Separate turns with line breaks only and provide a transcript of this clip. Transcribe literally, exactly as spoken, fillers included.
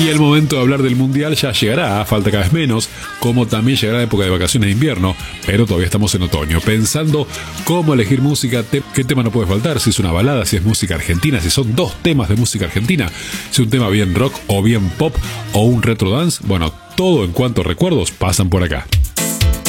Y el momento de hablar del mundial ya llegará, falta cada vez menos, como también llegará la época de vacaciones de invierno, pero todavía estamos en otoño, pensando cómo elegir música, te, qué tema no puede faltar, si es una balada, si es música argentina, si son dos temas de música argentina, si es un tema bien rock o bien pop o un retro dance, bueno, todo en cuanto a recuerdos pasan por acá.